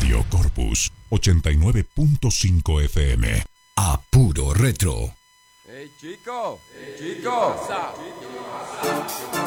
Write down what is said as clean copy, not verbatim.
Radio Corpus 89.5 FM. A puro retro. ¡Hey, chico! ¡Hey, chico!